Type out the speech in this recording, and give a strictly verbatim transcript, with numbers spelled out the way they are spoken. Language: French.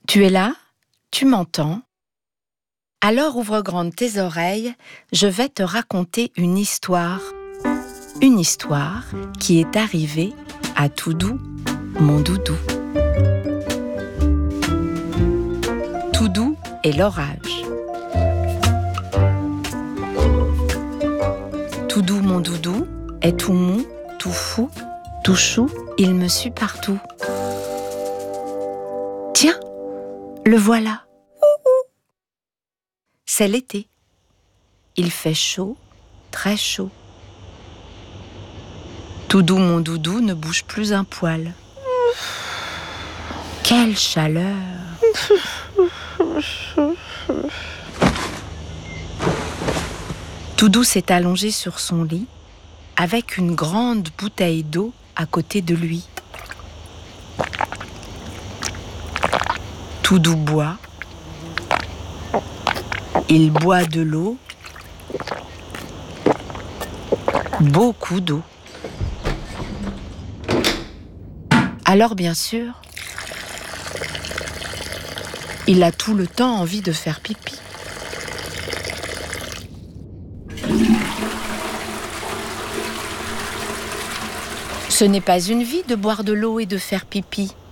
Tu es là? Tu m'entends? Alors ouvre grandes tes oreilles, je vais te raconter une histoire. Une histoire qui est arrivée à Toudou, mon doudou. Toudou et l'orage. Toudou, mon doudou, est tout mou, tout fou, tout chou, il me suit partout. Tiens, le voilà. C'est l'été. Il fait chaud, très chaud. Toudou, mon doudou, ne bouge plus un poil. Quelle chaleur! Toudou s'est allongé sur son lit avec une grande bouteille d'eau à côté de lui. Toudou boit. Il boit de l'eau, beaucoup d'eau. Alors bien sûr, il a tout le temps envie de faire pipi. Ce n'est pas une vie de boire de l'eau et de faire pipi.